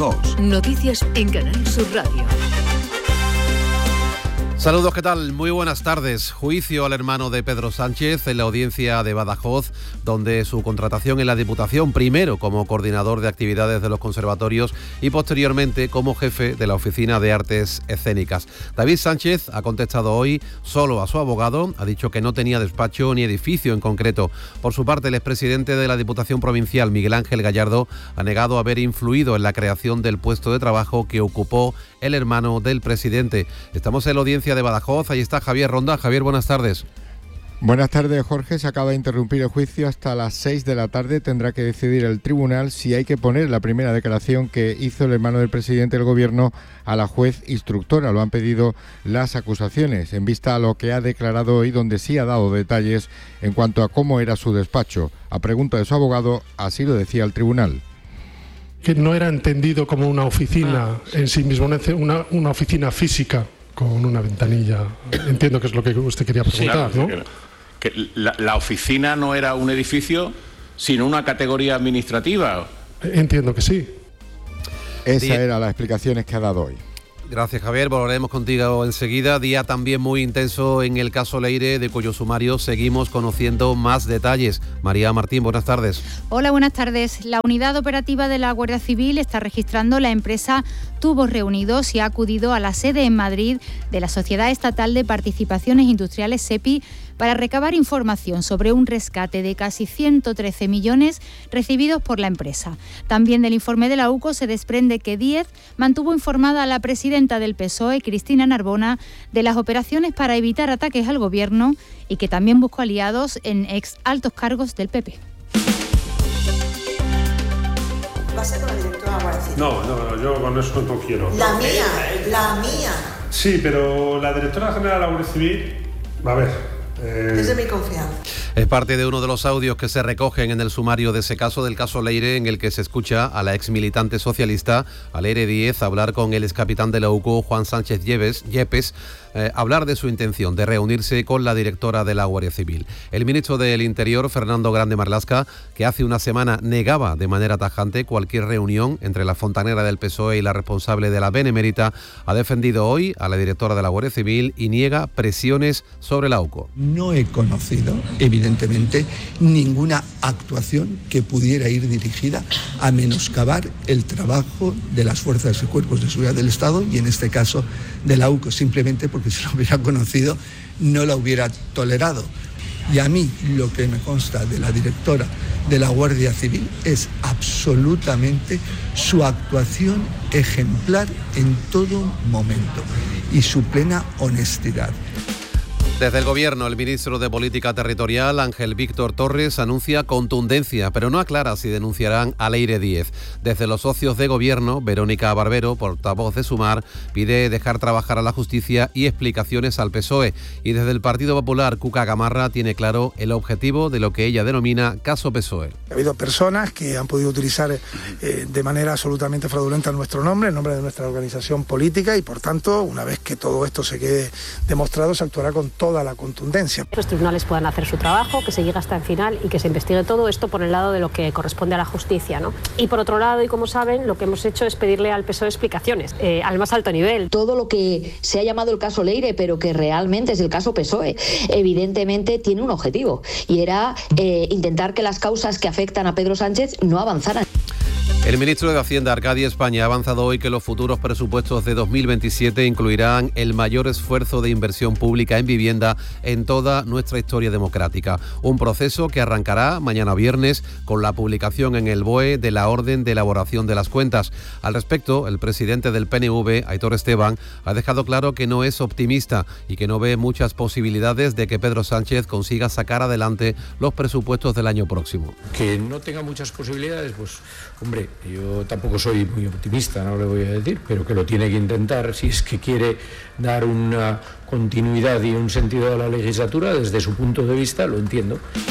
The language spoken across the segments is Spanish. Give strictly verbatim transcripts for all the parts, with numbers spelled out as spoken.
dos. Noticias en Canal Sur Radio. Saludos, ¿qué tal? Muy buenas tardes. Juicio al hermano de Pedro Sánchez en la audiencia de Badajoz, donde su contratación en la Diputación, primero como coordinador de actividades de los conservatorios y posteriormente como jefe de la Oficina de Artes Escénicas. David Sánchez ha contestado hoy solo a su abogado, ha dicho que no tenía despacho ni edificio en concreto. Por su parte, el expresidente de la Diputación Provincial, Miguel Ángel Gallardo, ha negado haber influido en la creación del puesto de trabajo que ocupó el hermano del presidente. Estamos en la audiencia de Badajoz, ahí está Javier Ronda. Javier, buenas tardes. Buenas tardes, Jorge. Se acaba de interrumpir el juicio hasta las seis de la tarde. Tendrá que decidir el tribunal si hay que poner la primera declaración que hizo el hermano del presidente del gobierno a la juez instructora. Lo han pedido las acusaciones, en vista a lo que ha declarado hoy, donde sí ha dado detalles en cuanto a cómo era su despacho. A pregunta de su abogado, así lo decía el tribunal. Que no era entendido como una oficina en sí mismo, una, una oficina física con una ventanilla. Entiendo que es lo que usted quería preguntar, sí, claro, ¿no? Que, que la, la oficina no era un edificio, sino una categoría administrativa. Entiendo que sí. Esa era la explicación que ha dado hoy. Gracias, Javier. Volveremos contigo enseguida. Día también muy intenso en el caso Leire, de cuyo sumario seguimos conociendo más detalles. María Martín, buenas tardes. Hola, buenas tardes. La unidad operativa de la Guardia Civil está registrando la empresa Tubos Reunidos y ha acudido a la sede en Madrid de la Sociedad Estatal de Participaciones Industriales, SEPI, para recabar información sobre un rescate de casi ciento trece millones recibidos por la empresa. También del informe de la U C O se desprende que Díez mantuvo informada a la presidenta del P S O E, Cristina Narbona, de las operaciones para evitar ataques al gobierno y que también buscó aliados en ex altos cargos del P P. ¿Va a ser con la directora de la Guardia Civil? No, no, no, yo con eso no quiero. La mía, la mía. Sí, pero la directora general de la Guardia Civil, a ver... Eh... Es de mi confianza. Es parte de uno de los audios que se recogen en el sumario de ese caso, del caso Leire, en el que se escucha a la ex militante socialista, a Leire Díez, hablar con el excapitán de la U C O, Juan Sánchez Yepes, eh, hablar de su intención de reunirse con la directora de la Guardia Civil. El ministro del Interior, Fernando Grande Marlaska, que hace una semana negaba de manera tajante cualquier reunión entre la fontanera del P S O E y la responsable de la Benemérita, ha defendido hoy a la directora de la Guardia Civil y niega presiones sobre la U C O. No he conocido, evidentemente, ninguna actuación que pudiera ir dirigida a menoscabar el trabajo de las fuerzas y cuerpos de seguridad del Estado y, en este caso, de la U C O, simplemente porque si lo hubiera conocido no la hubiera tolerado. Y a mí lo que me consta de la directora de la Guardia Civil es absolutamente su actuación ejemplar en todo momento y su plena honestidad. Desde el Gobierno, el ministro de Política Territorial, Ángel Víctor Torres, anuncia contundencia, pero no aclara si denunciarán a Leire Díez. Desde los socios de Gobierno, Verónica Barbero, portavoz de Sumar, pide dejar trabajar a la justicia y explicaciones al P S O E. Y desde el Partido Popular, Cuca Gamarra tiene claro el objetivo de lo que ella denomina caso P S O E. Ha habido personas que han podido utilizar eh, de manera absolutamente fraudulenta nuestro nombre, el nombre de nuestra organización política, y por tanto, una vez que todo esto se quede demostrado, se actuará con toda la contundencia. Los tribunales puedan hacer su trabajo, que se llegue hasta el final y que se investigue todo esto por el lado de lo que corresponde a la justicia, ¿no? Y por otro lado, y como saben, lo que hemos hecho es pedirle al P S O E explicaciones eh, al más alto nivel. Todo lo que se ha llamado el caso Leire, pero que realmente es el caso P S O E, evidentemente tiene un objetivo, y era eh, intentar que las causas que afectan a Pedro Sánchez no avanzaran. El ministro de Hacienda, Arcadio España, ha avanzado hoy que los futuros presupuestos de dos mil veintisiete incluirán el mayor esfuerzo de inversión pública en vivienda en toda nuestra historia democrática. Un proceso que arrancará mañana viernes con la publicación en el B O E de la orden de elaboración de las cuentas. Al respecto, el presidente del P N V, Aitor Esteban, ha dejado claro que no es optimista y que no ve muchas posibilidades de que Pedro Sánchez consiga sacar adelante los presupuestos del año próximo. Que no tenga muchas posibilidades, pues, hombre, yo tampoco soy muy optimista, no le voy a decir, pero que lo tiene que intentar si es que quiere dar una continuidad y un sentido a la legislatura. Desde su punto de vista lo entiendo.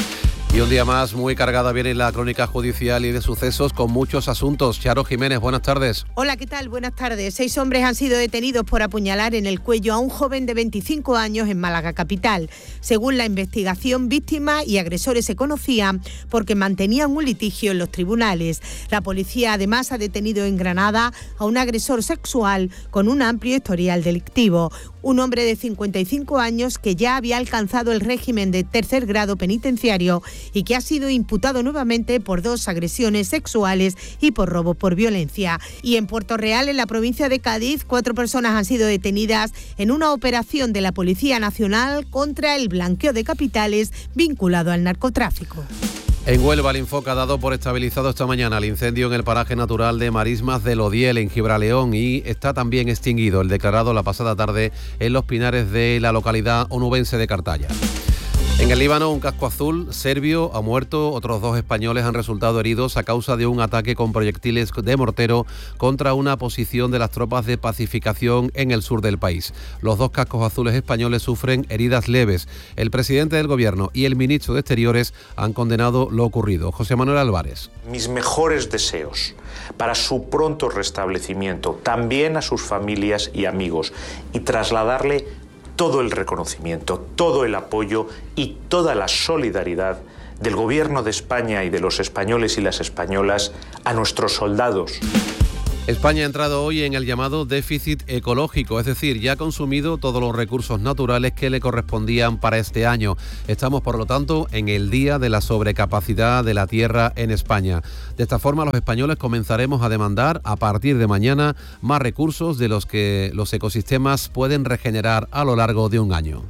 Y un día más muy cargada viene la crónica judicial y de sucesos con muchos asuntos. Charo Jiménez, buenas tardes. Hola, ¿qué tal? Buenas tardes. Seis hombres han sido detenidos por apuñalar en el cuello a un joven de veinticinco años en Málaga capital. Según la investigación, víctimas y agresores se conocían porque mantenían un litigio en los tribunales. La policía además ha detenido en Granada a un agresor sexual con un amplio historial delictivo. Un hombre de cincuenta y cinco años que ya había alcanzado el régimen de tercer grado penitenciario y que ha sido imputado nuevamente por dos agresiones sexuales y por robo por violencia. Y en Puerto Real, en la provincia de Cádiz, cuatro personas han sido detenidas en una operación de la Policía Nacional contra el blanqueo de capitales vinculado al narcotráfico. En Huelva, el Infoca ha dado por estabilizado esta mañana el incendio en el paraje natural de Marismas del Odiel, en Gibraleón, y está también extinguido el declarado la pasada tarde en los pinares de la localidad onubense de Cartaya. En el Líbano, un casco azul serbio ha muerto, otros dos españoles han resultado heridos a causa de un ataque con proyectiles de mortero contra una posición de las tropas de pacificación en el sur del país. Los dos cascos azules españoles sufren heridas leves. El presidente del gobierno y el ministro de Exteriores han condenado lo ocurrido. José Manuel Álvarez. Mis mejores deseos para su pronto restablecimiento, también a sus familias y amigos, y trasladarle todo el reconocimiento, todo el apoyo y toda la solidaridad del Gobierno de España y de los españoles y las españolas a nuestros soldados. España ha entrado hoy en el llamado déficit ecológico, es decir, ya ha consumido todos los recursos naturales que le correspondían para este año. Estamos, por lo tanto, en el día de la sobrecapacidad de la tierra en España. De esta forma, los españoles comenzaremos a demandar, a partir de mañana, más recursos de los que los ecosistemas pueden regenerar a lo largo de un año.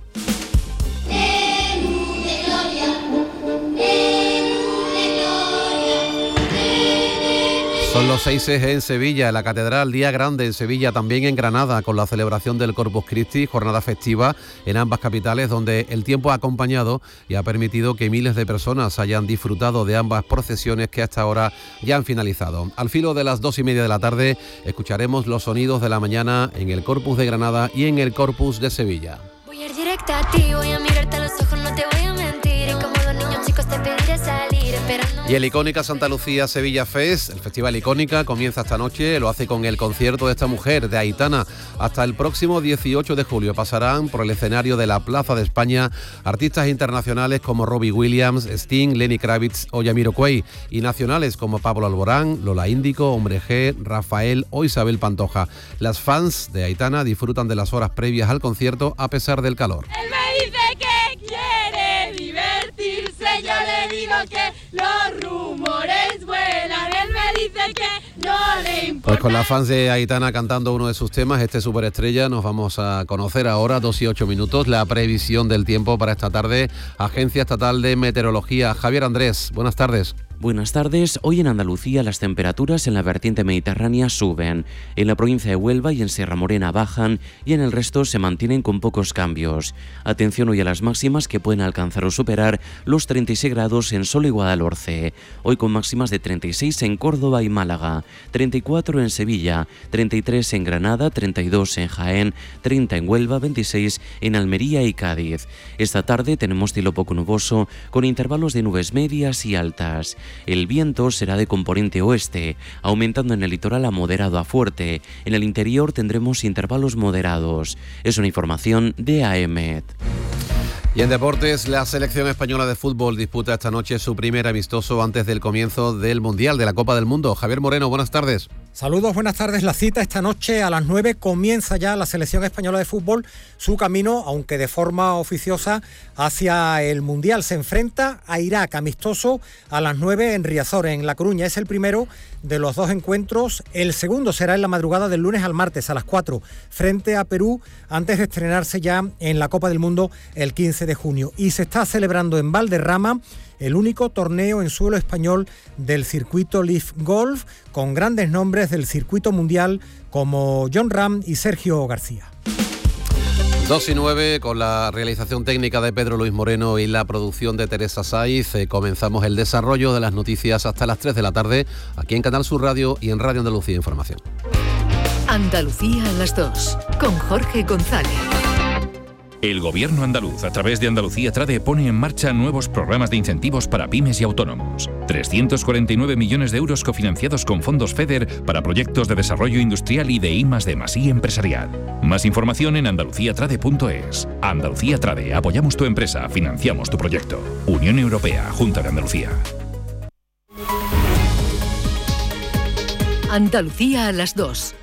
Son los seis ejes en Sevilla, en la Catedral, día grande en Sevilla, también en Granada, con la celebración del Corpus Christi, jornada festiva en ambas capitales, donde el tiempo ha acompañado y ha permitido que miles de personas hayan disfrutado de ambas procesiones que hasta ahora ya han finalizado. Al filo de las dos y media de la tarde, escucharemos los sonidos de la mañana en el Corpus de Granada y en el Corpus de Sevilla. Voy a ir directa a ti, voy a mirarte a los ojos, no te voy a mentir, y como dos niños chicos te pediré salir, esperando. Y el Icónica Santa Lucía Sevilla Fest, el Festival Icónica, comienza esta noche, lo hace con el concierto de esta mujer, de Aitana. Hasta el próximo dieciocho de julio pasarán por el escenario de la Plaza de España artistas internacionales como Robbie Williams, Sting, Lenny Kravitz o Jamiroquai, y nacionales como Pablo Alborán, Lola Índico, Hombre G, Rafael o Isabel Pantoja. Las fans de Aitana disfrutan de las horas previas al concierto a pesar del calor. Él me dice que quiere divertirse, yo le digo que los rumores vuelan, él me dice que no le importa. Pues con las fans de Aitana cantando uno de sus temas, este superestrella, nos vamos a conocer ahora, dos y ocho minutos, la previsión del tiempo para esta tarde. Agencia Estatal de Meteorología, Javier Andrés, buenas tardes. Buenas tardes. Hoy en Andalucía las temperaturas en la vertiente mediterránea suben. En la provincia de Huelva y en Sierra Morena bajan y en el resto se mantienen con pocos cambios. Atención hoy a las máximas que pueden alcanzar o superar los treinta y seis grados en Solo y Guadalhorce. Hoy con máximas de treinta y seis en Córdoba y Málaga, treinta y cuatro en Sevilla, treinta y tres en Granada, treinta y dos en Jaén, treinta en Huelva, veintiséis en Almería y Cádiz. Esta tarde tenemos cielo poco nuboso con intervalos de nubes medias y altas. El viento será de componente oeste, aumentando en el litoral a moderado a fuerte. En el interior tendremos intervalos moderados. Es una información de A E M E T. Y en deportes, la selección española de fútbol disputa esta noche su primer amistoso antes del comienzo del Mundial, de la Copa del Mundo. Javier Moreno, buenas tardes. Saludos, buenas tardes. La cita esta noche a las nueve comienza ya la selección española de fútbol su camino, aunque de forma oficiosa, hacia el Mundial. Se enfrenta a Irak, amistoso a las nueve en Riazor, en La Coruña. Es el primero de los dos encuentros. El segundo será en la madrugada del lunes al martes a las cuatro, frente a Perú, antes de estrenarse ya en la Copa del Mundo el quince de junio. Y se está celebrando en Valderrama el único torneo en suelo español del circuito Leaf Golf, con grandes nombres del circuito mundial como Jon Rahm y Sergio García. dos y nueve, con la realización técnica de Pedro Luis Moreno y la producción de Teresa Saiz, eh, comenzamos el desarrollo de las noticias hasta las tres de la tarde, aquí en Canal Sur Radio y en Radio Andalucía Información. Andalucía a las dos, con Jorge González. El Gobierno andaluz, a través de Andalucía Trade, pone en marcha nuevos programas de incentivos para pymes y autónomos. trescientos cuarenta y nueve millones de euros cofinanciados con fondos FEDER para proyectos de desarrollo industrial y de I más D más I empresarial. Más información en andalucía trade punto es. Andalucía Trade, apoyamos tu empresa, financiamos tu proyecto. Unión Europea, Junta de Andalucía. Andalucía a las dos.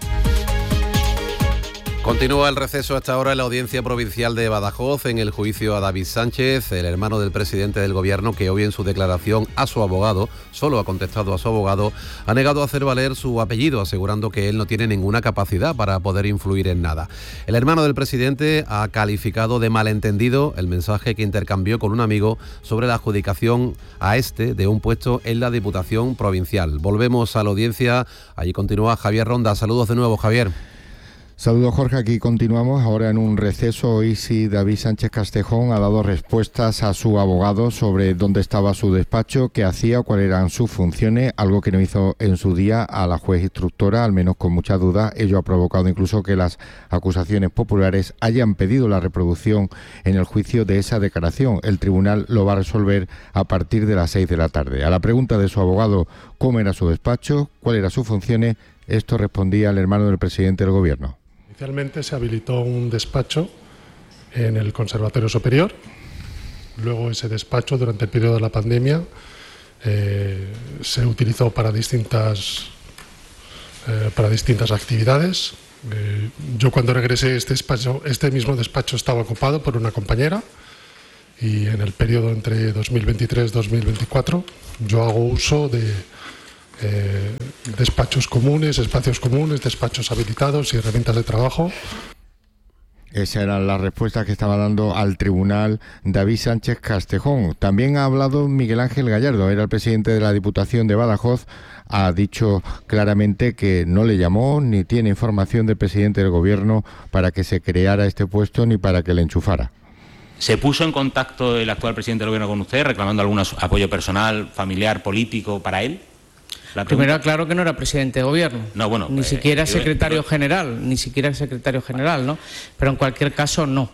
Continúa el receso hasta ahora en la Audiencia Provincial de Badajoz en el juicio a David Sánchez, el hermano del presidente del Gobierno, que hoy en su declaración a su abogado, solo ha contestado a su abogado, ha negado hacer valer su apellido, asegurando que él no tiene ninguna capacidad para poder influir en nada. El hermano del presidente ha calificado de malentendido el mensaje que intercambió con un amigo sobre la adjudicación a este de un puesto en la Diputación Provincial. Volvemos a la audiencia, allí continúa Javier Ronda. Saludos de nuevo, Javier. Saludos, Jorge, aquí continuamos ahora en un receso. Hoy sí, David Sánchez Castejón ha dado respuestas a su abogado sobre dónde estaba su despacho, qué hacía, cuáles eran sus funciones, algo que no hizo en su día a la juez instructora, al menos con mucha duda. Ello ha provocado incluso que las acusaciones populares hayan pedido la reproducción en el juicio de esa declaración. El tribunal lo va a resolver a partir de las seis de la tarde. A la pregunta de su abogado cómo era su despacho, cuáles eran sus funciones, esto respondía el hermano del presidente del Gobierno. Inicialmente se habilitó un despacho en el Conservatorio Superior. Luego ese despacho, durante el periodo de la pandemia, eh, se utilizó para distintas, eh, para distintas actividades. Eh, yo cuando regresé este despacho, este mismo despacho estaba ocupado por una compañera, y en el periodo entre dos mil veintitrés y dos mil veinticuatro yo hago uso de Eh, despachos comunes, espacios comunes, despachos habilitados y herramientas de trabajo. Esa era la respuesta que estaba dando al tribunal David Sánchez Castejón. También ha hablado Miguel Ángel Gallardo, era el presidente de la Diputación de Badajoz. Ha dicho claramente que no le llamó ni tiene información del presidente del Gobierno para que se creara este puesto ni para que le enchufara. ¿Se puso en contacto el actual presidente del Gobierno con usted reclamando algún apoyo personal, familiar, político para él? Primero aclaro que no era presidente de Gobierno, no, bueno, ni eh, siquiera eh, secretario eh, general, ni siquiera secretario general, ¿no? Pero en cualquier caso, no.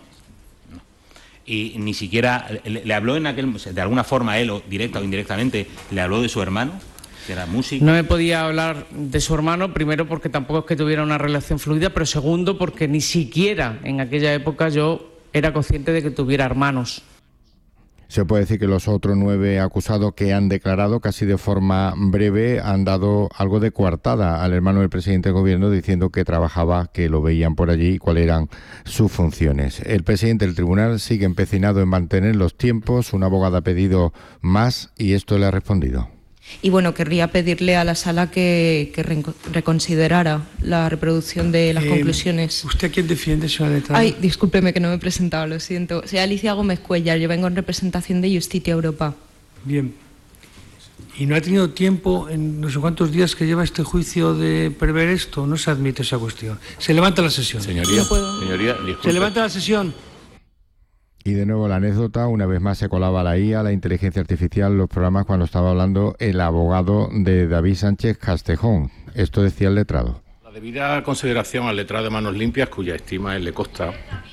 Y ni siquiera le, le habló en aquel, de alguna forma él, o directa o indirectamente, le habló de su hermano, que era músico. No me podía hablar de su hermano, primero porque tampoco es que tuviera una relación fluida, pero segundo porque ni siquiera en aquella época yo era consciente de que tuviera hermanos. Se puede decir que los otros nueve acusados que han declarado casi de forma breve han dado algo de coartada al hermano del presidente del Gobierno, diciendo que trabajaba, que lo veían por allí y cuáles eran sus funciones. El presidente del tribunal sigue empecinado en mantener los tiempos. Una abogada ha pedido más y esto le ha respondido. Y bueno, querría pedirle a la sala que, que re reconsiderara la reproducción de las eh, conclusiones. ¿Usted a quién defiende, señora Letrado? Ay, discúlpeme que no me he presentado, lo siento. Soy Alicia Gómez Cuellar, yo vengo en representación de Justitia Europa. Bien. ¿Y no ha tenido tiempo en no sé cuántos días que lleva este juicio de prever esto? No se admite esa cuestión. Se levanta la sesión. Señoría, no señoría, disculpe. Se levanta la sesión. Y de nuevo la anécdota, una vez más se colaba la I A, la inteligencia artificial, los programas cuando estaba hablando el abogado de David Sánchez Castejón. Esto decía el letrado. La debida consideración al letrado de manos limpias, cuya estima él le consta.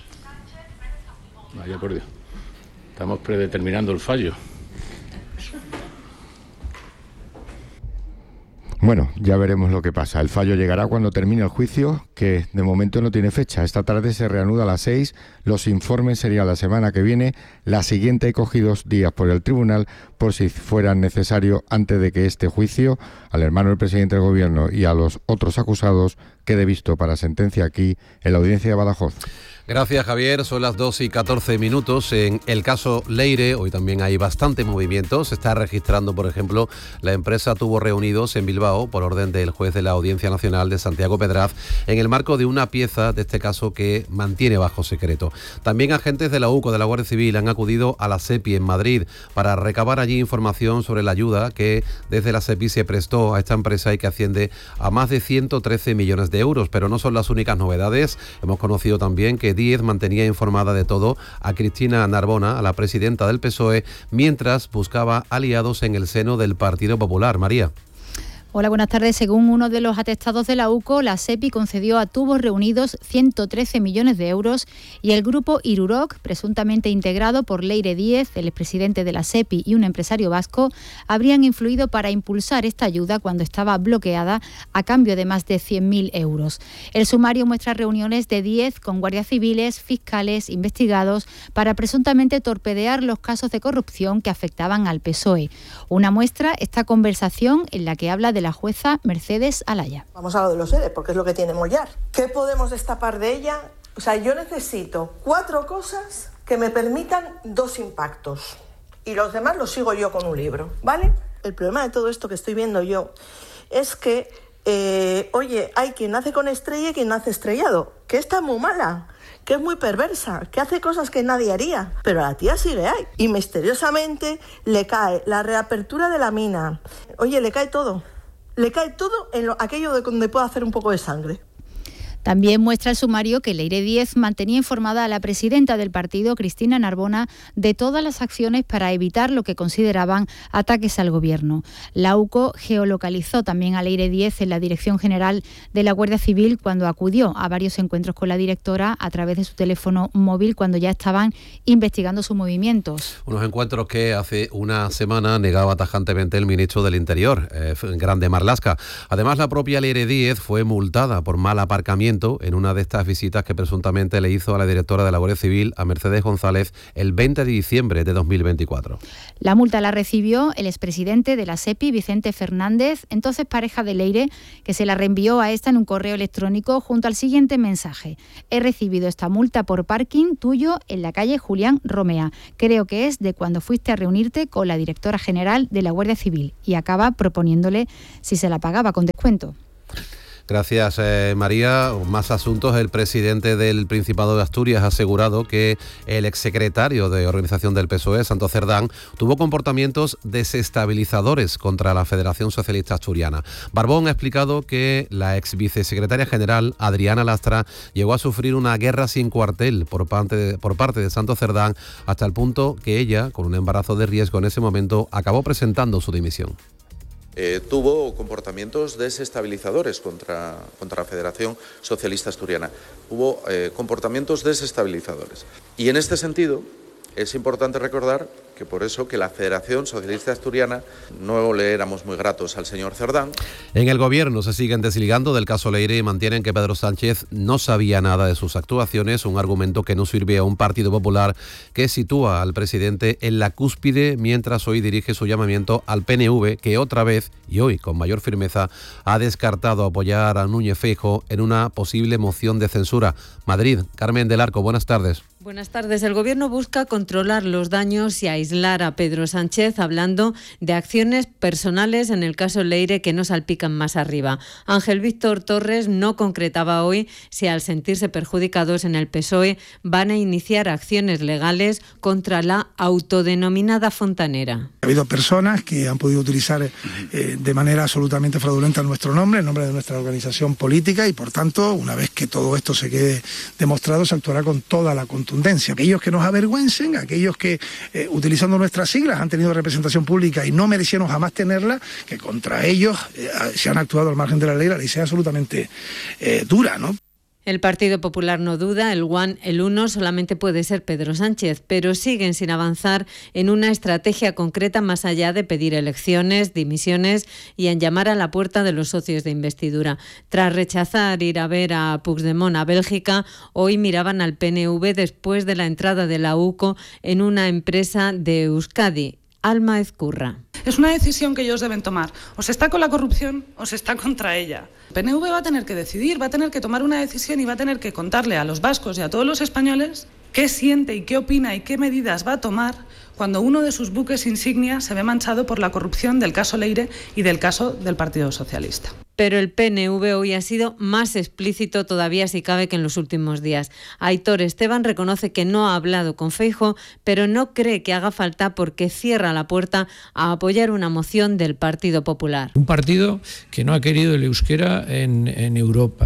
Vaya por Dios. Estamos predeterminando el fallo. Bueno, ya veremos lo que pasa. El fallo llegará cuando termine el juicio, que de momento no tiene fecha. Esta tarde se reanuda a las seis, los informes serían la semana que viene, la siguiente hay cogidos días por el tribunal por si fuera necesario antes de que este juicio al hermano del presidente del Gobierno y a los otros acusados quede visto para sentencia aquí en la audiencia de Badajoz. Gracias, Javier. Son las dos y catorce minutos. En el caso Leire, hoy también hay bastante movimiento. Se está registrando, por ejemplo, la empresa Tubos Reunidos en Bilbao, por orden del juez de la Audiencia Nacional de Santiago Pedraz, en el marco de una pieza de este caso que mantiene bajo secreto. También agentes de la UCO, de la Guardia Civil, han acudido a la SEPI en Madrid para recabar allí información sobre la ayuda que desde la SEPI se prestó a esta empresa y que asciende a más de ciento trece millones de euros. Pero no son las únicas novedades. Hemos conocido también que Díez mantenía informada de todo a Cristina Narbona, a la presidenta del P S O E, mientras buscaba aliados en el seno del Partido Popular. María. Hola, buenas tardes. Según uno de los atestados de la U C O, la SEPI concedió a Tubos Reunidos ciento trece millones de euros y el grupo Iruroc, presuntamente integrado por Leire Díez, el expresidente de la SEPI y un empresario vasco, habrían influido para impulsar esta ayuda cuando estaba bloqueada a cambio de más de cien mil euros. El sumario muestra reuniones de Díez con guardias civiles, fiscales, investigados para presuntamente torpedear los casos de corrupción que afectaban al P S O E. Una muestra esta conversación en la que habla de la jueza Mercedes Alaya. Vamos a lo de los E R E, porque es lo que tiene Mollar. ¿Qué podemos destapar de ella? O sea, yo necesito cuatro cosas que me permitan dos impactos. Y los demás los sigo yo con un libro, ¿vale? El problema de todo esto que estoy viendo yo es que, eh, oye, hay quien nace con estrella y quien nace estrellado, que está muy mala, que es muy perversa, que hace cosas que nadie haría, pero a la tía sigue ahí. Y misteriosamente le cae la reapertura de la mina. Oye, le cae todo. Le cae todo en lo, aquello de donde puede hacer un poco de sangre. También muestra el sumario que Leire Díez mantenía informada a la presidenta del partido, Cristina Narbona, de todas las acciones para evitar lo que consideraban ataques al gobierno. La U C O geolocalizó también a Leire Díez en la Dirección General de la Guardia Civil cuando acudió a varios encuentros con la directora a través de su teléfono móvil cuando ya estaban investigando sus movimientos. Unos encuentros que hace una semana negaba tajantemente el ministro del Interior, eh, Grande Marlaska. Además, la propia Leire Díez fue multada por mal aparcamiento en una de estas visitas que presuntamente le hizo a la directora de la Guardia Civil, a Mercedes González, el veinte de diciembre de dos mil veinticuatro. La multa la recibió el expresidente de la SEPI, Vicente Fernández, entonces pareja de Leire, que se la reenvió a esta en un correo electrónico junto al siguiente mensaje: he recibido esta multa por parking tuyo en la calle Julián Romea. Creo que es de cuando fuiste a reunirte con la directora general de la Guardia Civil, y acaba proponiéndole si se la pagaba con descuento. Gracias, eh, María. Más asuntos. El presidente del Principado de Asturias ha asegurado que el exsecretario de Organización del P S O E, Santos Cerdán, tuvo comportamientos desestabilizadores contra la Federación Socialista Asturiana. Barbón ha explicado que la ex vicesecretaria general, Adriana Lastra, llegó a sufrir una guerra sin cuartel por parte de, por parte de Santos Cerdán, hasta el punto que ella, con un embarazo de riesgo en ese momento, acabó presentando su dimisión. Eh, tuvo comportamientos desestabilizadores contra, contra la Federación Socialista Asturiana. Hubo eh, comportamientos desestabilizadores. Y en este sentido es importante recordar que por eso que la Federación Socialista Asturiana no le éramos muy gratos al señor Cerdán. En el gobierno se siguen desligando del caso Leire y mantienen que Pedro Sánchez no sabía nada de sus actuaciones, un argumento que no sirve a un Partido Popular que sitúa al presidente en la cúspide, mientras hoy dirige su llamamiento al P N V, que otra vez, y hoy con mayor firmeza, ha descartado apoyar a Núñez Feijóo en una posible moción de censura. Madrid, Carmen del Arco, buenas tardes. Buenas tardes. El Gobierno busca controlar los daños y aislar a Pedro Sánchez, hablando de acciones personales en el caso Leire que no salpican más arriba. Ángel Víctor Torres no concretaba hoy si, al sentirse perjudicados en el P S O E, van a iniciar acciones legales contra la autodenominada fontanera. Ha habido personas que han podido utilizar eh, de manera absolutamente fraudulenta nuestro nombre, el nombre de nuestra organización política, y por tanto, una vez que todo esto se quede demostrado, se actuará con toda la contundencia. Aquellos que nos avergüencen, aquellos que eh, utilizando nuestras siglas han tenido representación pública y no merecieron jamás tenerla, que contra ellos eh, se han actuado al margen de la ley, la ley sea absolutamente eh, dura, ¿no? El Partido Popular no duda, el one, el uno solamente puede ser Pedro Sánchez, pero siguen sin avanzar en una estrategia concreta más allá de pedir elecciones, dimisiones y en llamar a la puerta de los socios de investidura. Tras rechazar ir a ver a Puigdemont a Bélgica, hoy miraban al P N V después de la entrada de la U C O en una empresa de Euskadi. Alma Ezcurra. Es una decisión que ellos deben tomar. O se está con la corrupción o se está contra ella. El P N V va a tener que decidir, va a tener que tomar una decisión y va a tener que contarle a los vascos y a todos los españoles qué siente y qué opina y qué medidas va a tomar cuando uno de sus buques insignia se ve manchado por la corrupción del caso Leire y del caso del Partido Socialista. Pero el P N V hoy ha sido más explícito todavía, si cabe, que en los últimos días. Aitor Esteban reconoce que no ha hablado con Feijóo, pero no cree que haga falta porque cierra la puerta a apoyar una moción del Partido Popular. Un partido que no ha querido el euskera en, en Europa,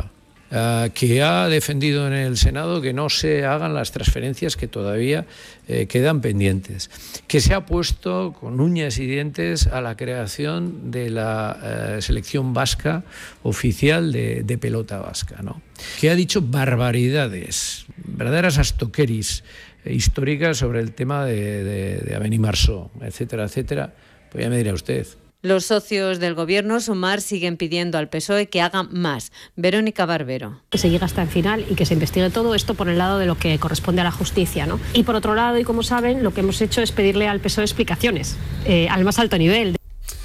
uh, que ha defendido en el Senado que no se hagan las transferencias que todavía eh, quedan pendientes, que se ha puesto con uñas y dientes a la creación de la eh, selección vasca oficial de, de pelota vasca, ¿no? Que ha dicho barbaridades, verdaderas astoqueris eh, históricas sobre el tema de, de, de Abenimarso, etcétera, etcétera. Pues ya me dirá usted. Los socios del Gobierno, Sumar, siguen pidiendo al P S O E que hagan más. Verónica Barbero. Que se llegue hasta el final y que se investigue todo esto por el lado de lo que corresponde a la justicia, ¿no? Y por otro lado, y como saben, lo que hemos hecho es pedirle al P S O E explicaciones eh, al más alto nivel.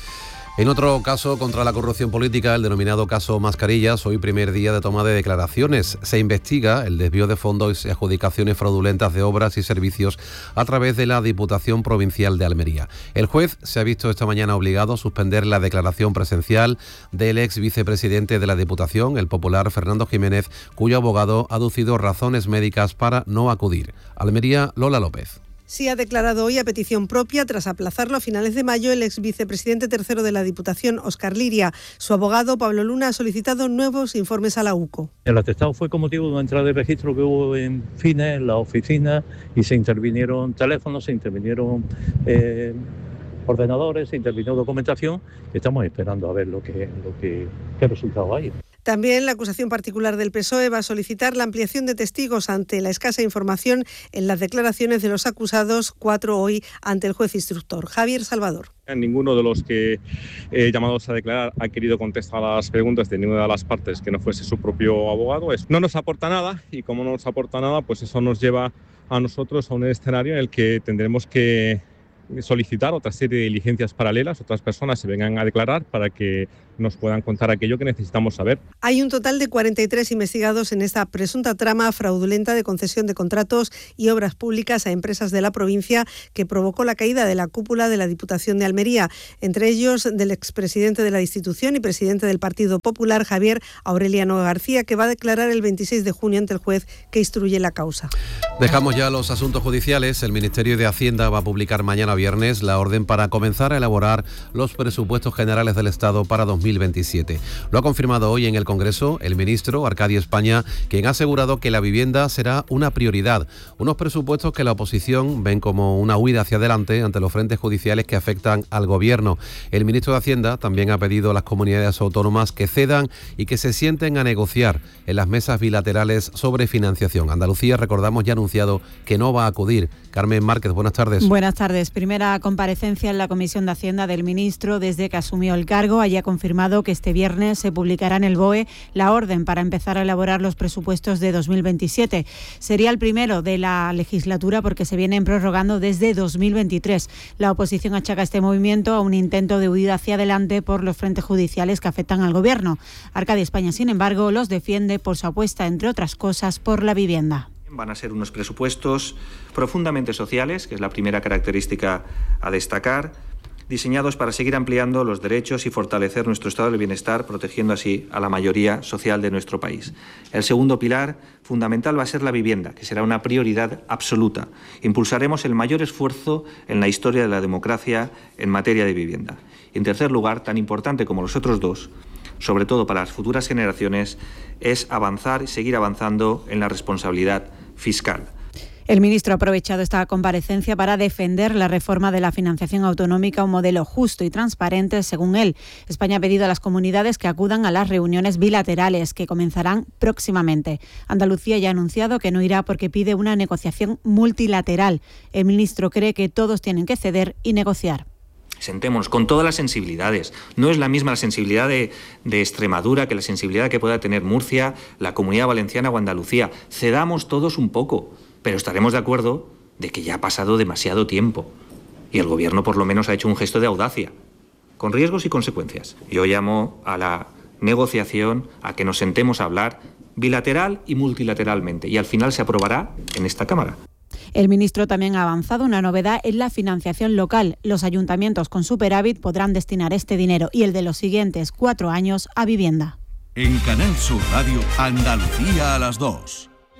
En otro caso contra la corrupción política, el denominado caso Mascarillas, hoy primer día de toma de declaraciones. Se investiga el desvío de fondos y adjudicaciones fraudulentas de obras y servicios a través de la Diputación Provincial de Almería. El juez se ha visto esta mañana obligado a suspender la declaración presencial del ex vicepresidente de la Diputación, el popular Fernando Jiménez, cuyo abogado ha aducido razones médicas para no acudir. Almería, Lola López. Sí ha declarado hoy a petición propia, tras aplazarlo a finales de mayo, el ex vicepresidente tercero de la Diputación, Óscar Liria. Su abogado, Pablo Luna, ha solicitado nuevos informes a la U C O. El atestado fue con motivo de una entrada de registro que hubo en Fines, en la oficina, y se intervinieron teléfonos, se intervinieron eh, ordenadores, se intervino documentación. Estamos esperando a ver lo que, lo que, qué resultado hay. También la acusación particular del P S O E va a solicitar la ampliación de testigos ante la escasa información en las declaraciones de los acusados, cuatro hoy ante el juez instructor. Javier Salvador. Ninguno de los que eh, llamados a declarar ha querido contestar a las preguntas de ninguna de las partes que no fuese su propio abogado. No nos aporta nada, y como no nos aporta nada, pues eso nos lleva a nosotros a un escenario en el que tendremos que solicitar otra serie de diligencias paralelas, otras personas se vengan a declarar para que nos puedan contar aquello que necesitamos saber. Hay un total de cuarenta y tres investigados en esta presunta trama fraudulenta de concesión de contratos y obras públicas a empresas de la provincia que provocó la caída de la cúpula de la Diputación de Almería, entre ellos del expresidente de la institución y presidente del Partido Popular, Javier Aureliano García, que va a declarar el veintiséis de junio ante el juez que instruye la causa. Dejamos ya los asuntos judiciales. El Ministerio de Hacienda va a publicar mañana viernes la orden para comenzar a elaborar los presupuestos generales del Estado para dos mil veintisiete. Lo ha confirmado hoy en el Congreso el ministro Arcadio España, quien ha asegurado que la vivienda será una prioridad. Unos presupuestos que la oposición ven como una huida hacia adelante ante los frentes judiciales que afectan al Gobierno. El ministro de Hacienda también ha pedido a las comunidades autónomas que cedan y que se sienten a negociar en las mesas bilaterales sobre financiación. Andalucía, recordamos, ya ha anunciado que no va a acudir. Carmen Márquez, buenas tardes. Buenas tardes. Primera comparecencia en la Comisión de Hacienda del ministro desde que asumió el cargo. Allí ha confirmado que este viernes se publicará en el B O E la orden para empezar a elaborar los presupuestos de dos mil veintisiete. Sería el primero de la legislatura porque se vienen prorrogando desde dos mil veintitrés. La oposición achaca este movimiento a un intento de huida hacia adelante por los frentes judiciales que afectan al Gobierno. Arcadio España, sin embargo, los defiende por su apuesta, entre otras cosas, por la vivienda. Van a ser unos presupuestos profundamente sociales, que es la primera característica a destacar, diseñados para seguir ampliando los derechos y fortalecer nuestro estado del bienestar, protegiendo así a la mayoría social de nuestro país. El segundo pilar fundamental va a ser la vivienda, que será una prioridad absoluta. Impulsaremos el mayor esfuerzo en la historia de la democracia en materia de vivienda. Y en tercer lugar, tan importante como los otros dos, sobre todo para las futuras generaciones, es avanzar y seguir avanzando en la responsabilidad fiscal. El ministro ha aprovechado esta comparecencia para defender la reforma de la financiación autonómica, un modelo justo y transparente, según él. España ha pedido a las comunidades que acudan a las reuniones bilaterales, que comenzarán próximamente. Andalucía ya ha anunciado que no irá porque pide una negociación multilateral. El ministro cree que todos tienen que ceder y negociar. Sentémonos con todas las sensibilidades. No es la misma la sensibilidad de, de Extremadura que la sensibilidad que pueda tener Murcia, la Comunidad Valenciana o Andalucía. Cedamos todos un poco, pero estaremos de acuerdo de que ya ha pasado demasiado tiempo y el Gobierno por lo menos ha hecho un gesto de audacia, con riesgos y consecuencias. Yo llamo a la negociación, a que nos sentemos a hablar bilateral y multilateralmente, y al final se aprobará en esta Cámara. El ministro también ha avanzado una novedad en la financiación local. Los ayuntamientos con superávit podrán destinar este dinero y el de los siguientes cuatro años a vivienda. En Canal Sur Radio, Andalucía a las dos.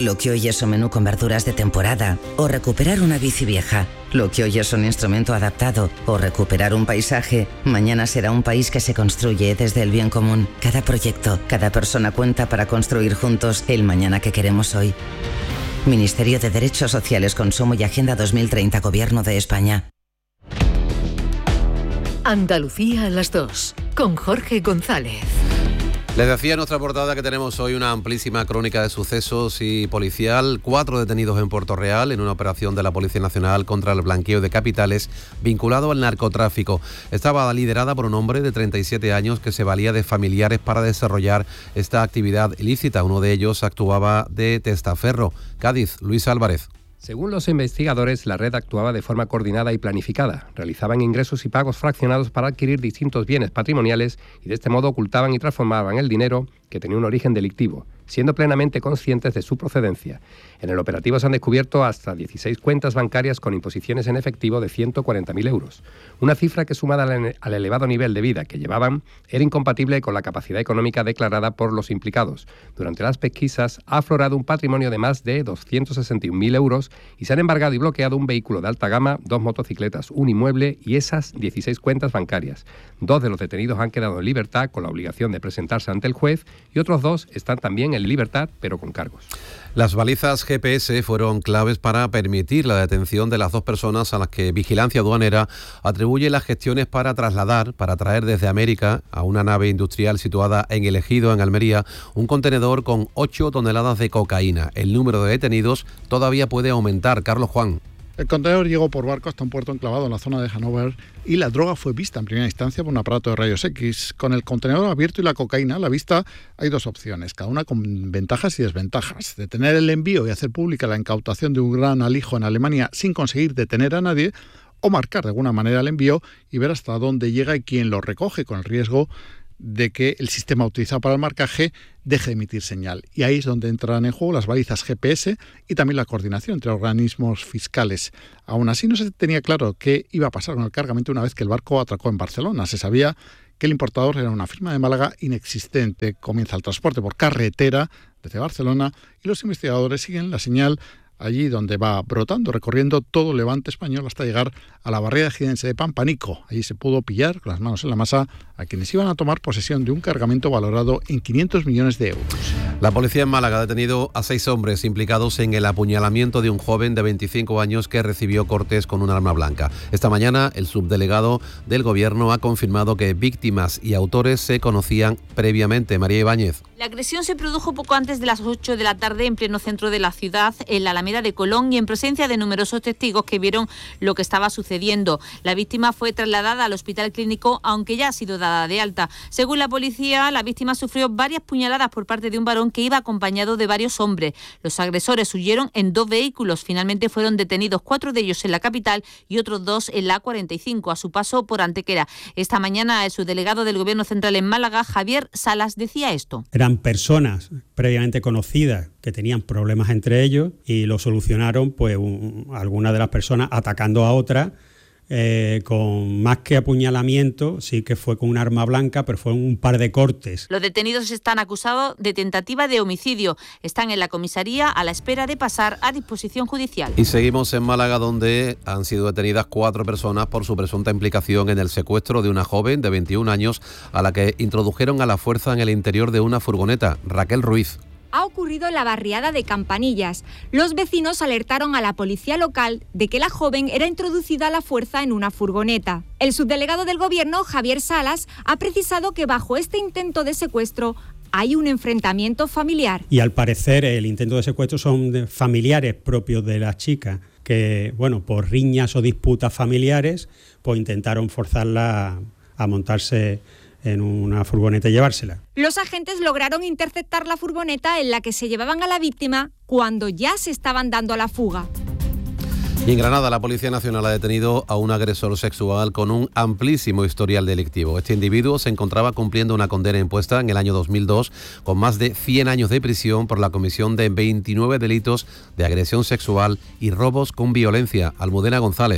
lo que hoy es un menú con verduras de temporada, o recuperar una bici vieja, lo que hoy es un instrumento adaptado, o recuperar un paisaje, mañana será un país que se construye desde el bien común. Cada proyecto, cada persona cuenta para construir juntos el mañana que queremos hoy. Ministerio de Derechos Sociales, Consumo y Agenda dos mil treinta, Gobierno de España. Andalucía a las dos, con Jorge González. Les decía en nuestra portada que tenemos hoy una amplísima crónica de sucesos y policial. Cuatro detenidos en Puerto Real en una operación de la Policía Nacional contra el blanqueo de capitales vinculado al narcotráfico. Estaba liderada por un hombre de treinta y siete años que se valía de familiares para desarrollar esta actividad ilícita. Uno de ellos actuaba de testaferro. Cádiz, Luis Álvarez. Según los investigadores, la red actuaba de forma coordinada y planificada. Realizaban ingresos y pagos fraccionados para adquirir distintos bienes patrimoniales y de este modo ocultaban y transformaban el dinero que tenía un origen delictivo, siendo plenamente conscientes de su procedencia. En el operativo se han descubierto hasta dieciséis cuentas bancarias con imposiciones en efectivo de ciento cuarenta mil euros. Una cifra que, sumada al elevado nivel de vida que llevaban, era incompatible con la capacidad económica declarada por los implicados. Durante las pesquisas ha aflorado un patrimonio de más de doscientos sesenta y un mil euros y se han embargado y bloqueado un vehículo de alta gama, dos motocicletas, un inmueble y esas dieciséis cuentas bancarias. Dos de los detenidos han quedado en libertad con la obligación de presentarse ante el juez y otros dos están también en libertad, pero con cargos. Las balizas G P S fueron claves para permitir la detención de las dos personas a las que Vigilancia Aduanera atribuye las gestiones para trasladar, para traer desde América a una nave industrial situada en El Ejido, en Almería, un contenedor con ocho toneladas de cocaína. El número de detenidos todavía puede aumentar. Carlos Juan. El contenedor llegó por barco hasta un puerto enclavado en la zona de Hannover y la droga fue vista en primera instancia por un aparato de rayos X. Con el contenedor abierto y la cocaína a la vista hay dos opciones, cada una con ventajas y desventajas. Detener el envío y hacer pública la incautación de un gran alijo en Alemania sin conseguir detener a nadie, o marcar de alguna manera el envío y ver hasta dónde llega y quién lo recoge, con el riesgo de que el sistema utilizado para el marcaje deje de emitir señal. Y ahí es donde entran en juego las balizas G P S y también la coordinación entre organismos fiscales. Aún así no se tenía claro qué iba a pasar con el cargamento una vez que el barco atracó en Barcelona. Se sabía que el importador era una firma de Málaga inexistente. Comienza el transporte por carretera desde Barcelona y los investigadores siguen la señal allí donde va brotando, recorriendo todo el levante español hasta llegar a la barrera jienense de Pampanico. Allí se pudo pillar con las manos en la masa a quienes iban a tomar posesión de un cargamento valorado en quinientos millones de euros. La policía en Málaga ha detenido a seis hombres implicados en el apuñalamiento de un joven de veinticinco años que recibió cortes con un arma blanca. Esta mañana, el subdelegado del Gobierno ha confirmado que víctimas y autores se conocían previamente. María Ibáñez. La agresión se produjo poco antes de las ocho de la tarde en pleno centro de la ciudad, en la Alameda de Colón, y en presencia de numerosos testigos que vieron lo que estaba sucediendo. La víctima fue trasladada al hospital clínico, aunque ya ha sido dada de alta. Según la policía, la víctima sufrió varias puñaladas por parte de un varón que iba acompañado de varios hombres. Los agresores huyeron en dos vehículos. Finalmente fueron detenidos cuatro de ellos en la capital y otros dos en la A cuarenta y cinco, a su paso por Antequera. Esta mañana, el subdelegado del Gobierno Central en Málaga, Javier Salas, decía esto. Eran personas previamente conocidas que tenían problemas entre ellos y lo solucionaron, pues, un, alguna de las personas atacando a otra. Eh, con más que apuñalamiento, sí que fue con un arma blanca, pero fue un par de cortes. Los detenidos están acusados de tentativa de homicidio. Están en la comisaría a la espera de pasar a disposición judicial. Y seguimos en Málaga, donde han sido detenidas cuatro personas por su presunta implicación en el secuestro de una joven de veintiún años a la que introdujeron a la fuerza en el interior de una furgoneta. Raquel Ruiz. Ha ocurrido en la barriada de Campanillas. Los vecinos alertaron a la policía local de que la joven era introducida a la fuerza en una furgoneta. El subdelegado del Gobierno, Javier Salas, ha precisado que bajo este intento de secuestro hay un enfrentamiento familiar. Y al parecer el intento de secuestro son familiares propios de la chica que, bueno, por riñas o disputas familiares, pues intentaron forzarla a montarse en una furgoneta y llevársela. Los agentes lograron interceptar la furgoneta en la que se llevaban a la víctima cuando ya se estaban dando a la fuga. Y en Granada, la Policía Nacional ha detenido a un agresor sexual con un amplísimo historial delictivo. Este individuo se encontraba cumpliendo una condena impuesta en el año dos mil dos con más de cien años de prisión por la comisión de veintinueve delitos de agresión sexual y robos con violencia. Almudena González.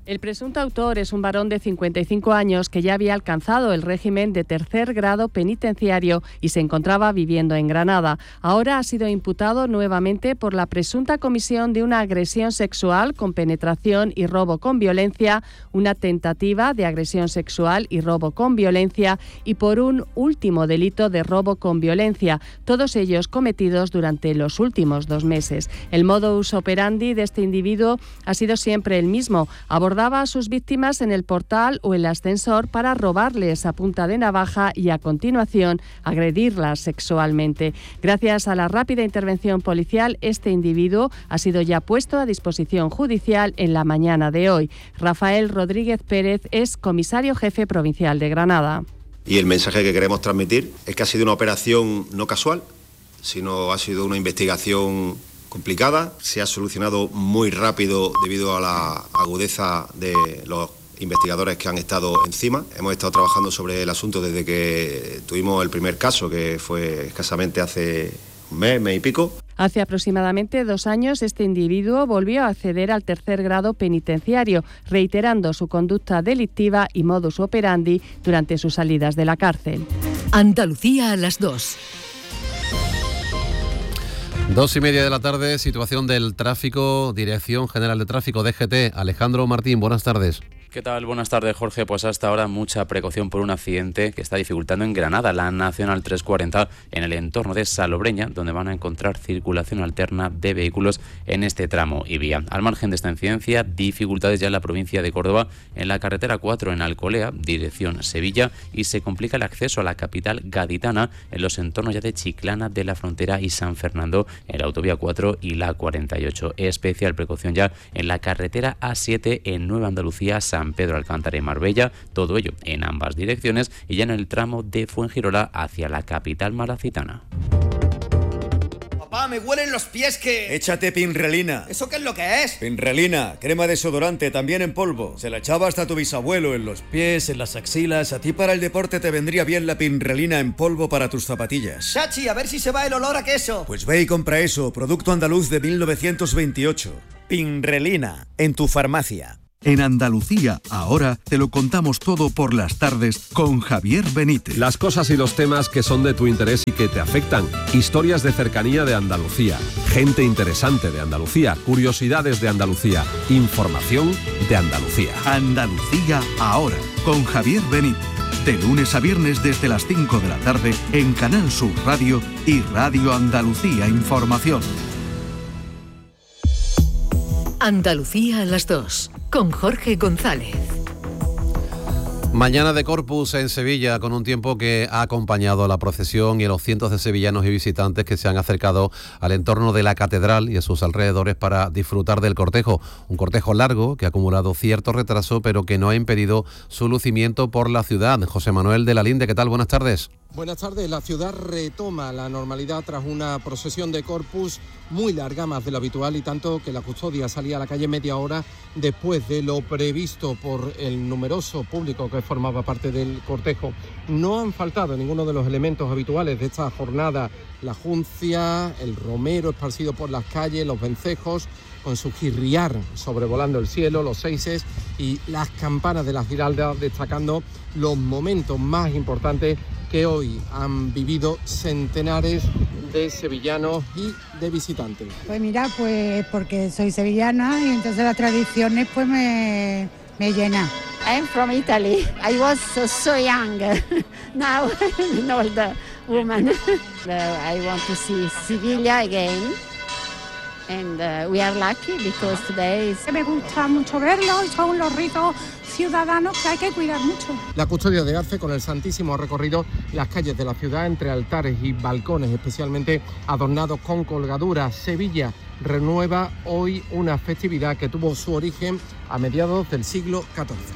El presunto autor es un varón de cincuenta y cinco años que ya había alcanzado el régimen de tercer grado penitenciario y se encontraba viviendo en Granada. Ahora ha sido imputado nuevamente por la presunta comisión de una agresión sexual con penetración y robo con violencia, una tentativa de agresión sexual y robo con violencia y por un último delito de robo con violencia, todos ellos cometidos durante los últimos dos meses. El modus operandi de este individuo ha sido siempre el mismo: abordar Abordaba a sus víctimas en el portal o el ascensor para robarles a punta de navaja y a continuación agredirlas sexualmente. Gracias a la rápida intervención policial, este individuo ha sido ya puesto a disposición judicial en la mañana de hoy. Rafael Rodríguez Pérez es comisario jefe provincial de Granada. Y el mensaje que queremos transmitir es que ha sido una operación no casual, sino ha sido una investigación complicada, se ha solucionado muy rápido debido a la agudeza de los investigadores que han estado encima. Hemos estado trabajando sobre el asunto desde que tuvimos el primer caso, que fue escasamente hace un mes, mes y pico. Hace aproximadamente dos años, este individuo volvió a acceder al tercer grado penitenciario, reiterando su conducta delictiva y modus operandi durante sus salidas de la cárcel. Andalucía a las dos. Dos y media de la tarde, situación del tráfico, Dirección General de Tráfico, D G T. Alejandro Martín, buenas tardes. ¿Qué tal? Buenas tardes, Jorge. Pues hasta ahora mucha precaución por un accidente que está dificultando en Granada la Nacional trescientos cuarenta en el entorno de Salobreña, donde van a encontrar circulación alterna de vehículos en este tramo y vía. Al margen de esta incidencia, dificultades ya en la provincia de Córdoba, en la carretera cuatro en Alcolea, dirección Sevilla, y se complica el acceso a la capital gaditana en los entornos ya de Chiclana de la Frontera y San Fernando en la autovía cuatro y la cuarenta y ocho. Especial precaución ya en la carretera A siete en Nueva Andalucía, San Pedro Alcántara y Marbella, todo ello en ambas direcciones, y ya en el tramo de Fuengirola hacia la capital malacitana. Papá, me huelen los pies que... Échate Pinrelina. ¿Eso qué es lo que es? Pinrelina, crema desodorante, también en polvo. Se la echaba hasta tu bisabuelo en los pies, en las axilas. A ti para el deporte te vendría bien la Pinrelina en polvo para tus zapatillas. Chachi, a ver si se va el olor a queso. Pues ve y compra eso, producto andaluz de mil novecientos veintiocho. Pinrelina, en tu farmacia. En Andalucía, ahora te lo contamos todo por las tardes con Javier Benítez. Las cosas y los temas que son de tu interés y que te afectan. Historias de cercanía de Andalucía. Gente interesante de Andalucía. Curiosidades de Andalucía. Información de Andalucía. Andalucía, ahora, con Javier Benítez. De lunes a viernes desde las cinco de la tarde en Canal Sur Radio y Radio Andalucía Información. Andalucía a las dos, con Jorge González. Mañana de Corpus en Sevilla, con un tiempo que ha acompañado a la procesión y a los cientos de sevillanos y visitantes que se han acercado al entorno de la catedral y a sus alrededores para disfrutar del cortejo. Un cortejo largo que ha acumulado cierto retraso, pero que no ha impedido su lucimiento por la ciudad. José Manuel de la Linde, ¿qué tal? Buenas tardes. Buenas tardes. La ciudad retoma la normalidad tras una procesión de Corpus muy larga, más de lo habitual, y tanto que la custodia salía a la calle media hora después de lo previsto por el numeroso público que formaba parte del cortejo. No han faltado ninguno de los elementos habituales de esta jornada: la juncia, el romero esparcido por las calles, los vencejos con su jirriar sobrevolando el cielo, los seises y las campanas de la Giralda, destacando los momentos más importantes que hoy han vivido centenares de sevillanos y de visitantes. Pues mira, pues porque soy sevillana y entonces las tradiciones pues me, me llenan. I'm from Italy. I was so, so young. Now an older woman. uh, I want to see Sevilla again. And uh, we are lucky because today is... Me gusta mucho verlo y son los ritos ciudadanos que hay que cuidar mucho. La custodia de Arce con el Santísimo ha recorrido las calles de la ciudad entre altares y balcones especialmente adornados con colgaduras. Sevilla renueva hoy una festividad que tuvo su origen a mediados del siglo catorce.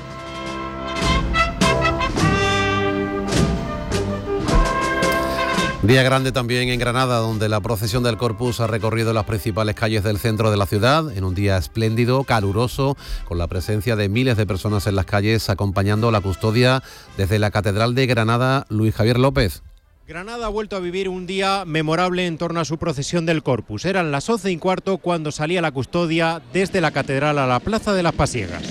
Día grande también en Granada, donde la procesión del Corpus ha recorrido las principales calles del centro de la ciudad, en un día espléndido, caluroso, con la presencia de miles de personas en las calles, acompañando la custodia desde la Catedral de Granada. Luis Javier López. Granada ha vuelto a vivir un día memorable en torno a su procesión del Corpus. Eran las once y cuarto cuando salía la custodia desde la catedral a la Plaza de las Pasiegas.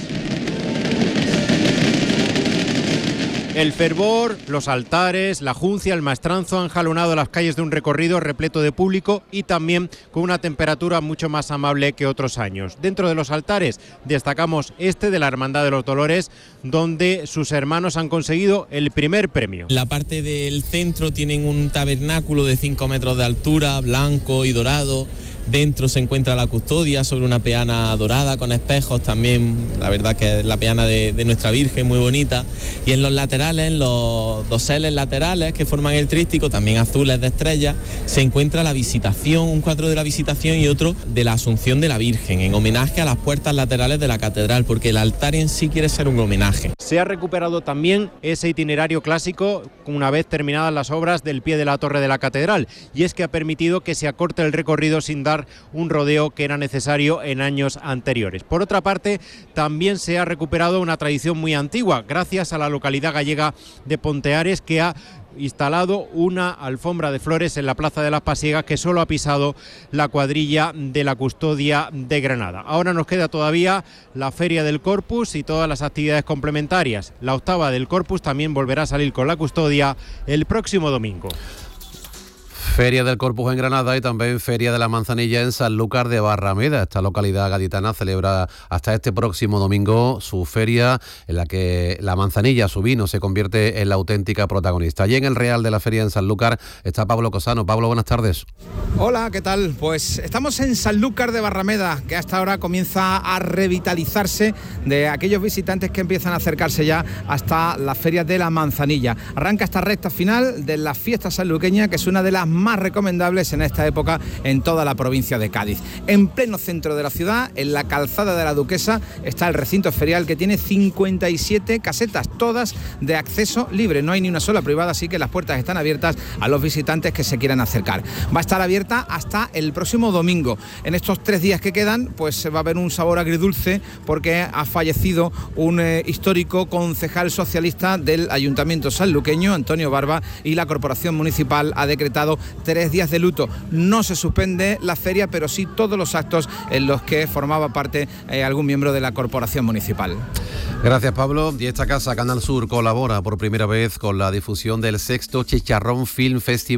El fervor, los altares, la juncia, el maestranzo han jalonado las calles de un recorrido repleto de público y también con una temperatura mucho más amable que otros años. Dentro de los altares destacamos este de la Hermandad de los Dolores, donde sus hermanos han conseguido el primer premio. En la parte del centro tienen un tabernáculo de cinco metros de altura, blanco y dorado. Dentro se encuentra la custodia sobre una peana dorada con espejos también, la verdad que es la peana de, de nuestra Virgen, muy bonita. Y en los laterales, en los doseles laterales que forman el tríptico, también azules de estrellas, se encuentra la Visitación, un cuadro de la Visitación y otro de la Asunción de la Virgen, en homenaje a las puertas laterales de la catedral, porque el altar en sí quiere ser un homenaje. Se ha recuperado también ese itinerario clásico una vez terminadas las obras del pie de la torre de la catedral, y es que ha permitido que se acorte el recorrido sin dar un rodeo que era necesario en años anteriores. Por otra parte, también se ha recuperado una tradición muy antigua, gracias a la localidad gallega de Ponteares, que ha instalado una alfombra de flores en la Plaza de las Pasiegas que solo ha pisado la cuadrilla de la Custodia de Granada. Ahora nos queda todavía la Feria del Corpus y todas las actividades complementarias. La octava del Corpus también volverá a salir con la Custodia el próximo domingo. Feria del Corpus en Granada y también Feria de la Manzanilla en Sanlúcar de Barrameda. Esta localidad gaditana celebra hasta este próximo domingo su feria, en la que la manzanilla, su vino, se convierte en la auténtica protagonista. Allí en el Real de la Feria en Sanlúcar está Pablo Cosano. Pablo, buenas tardes. Hola, ¿qué tal? Pues estamos en Sanlúcar de Barrameda, que hasta ahora comienza a revitalizarse de aquellos visitantes que empiezan a acercarse ya hasta la Feria de la Manzanilla. Arranca esta recta final de la fiesta sanluqueña, que es una de las más recomendables en esta época en toda la provincia de Cádiz. En pleno centro de la ciudad, en la calzada de la Duquesa, está el recinto ferial, que tiene cincuenta y siete casetas, todas de acceso libre. No hay ni una sola privada, así que las puertas están abiertas a los visitantes que se quieran acercar. Va a estar abierta hasta el próximo domingo. En estos tres días que quedan, pues va a haber un sabor agridulce, porque ha fallecido un eh, histórico concejal socialista del Ayuntamiento sanluqueño, Antonio Barba, y la Corporación Municipal ha decretado tres días de luto. No se suspende la feria, pero sí todos los actos en los que formaba parte eh, algún miembro de la Corporación Municipal. Gracias, Pablo. Y esta casa, Canal Sur, colabora por primera vez con la difusión del sexto Chicharrón Film Festival